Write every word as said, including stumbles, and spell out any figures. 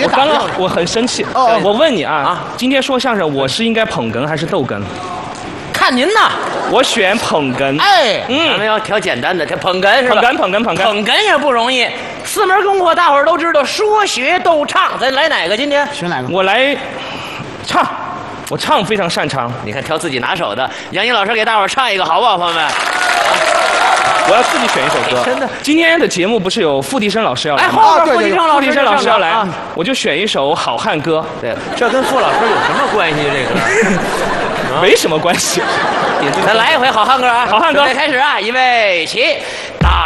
别打。 我刚刚我很生气。 哦我问你啊， 啊今天说相声，我是应该捧哏还是逗哏？ 看您呐， 我选捧哏。 哎， 咱嗯， 们要挑简单的，这捧哏是吧？ 捧哏捧哏捧哏。 捧哏也不容易，四门功课大伙儿都知道，说学逗唱，咱来哪个？今天选哪个？ 我来唱，我唱非常擅长。 你看挑自己拿手的，杨颖老师给大伙儿唱一个好不好，朋友们？ 我要自己选一首歌。 真的今天的节目不是有付地生老师要来哎， 吗？ 后边对对付地生老师， 付地生老师要来啊， 我就选一首《好汉歌对，这跟付老师有什么关系？这个，》， 没什么关系。 咱来一回好汉歌啊！ 好汉歌准备开始啊！预备起，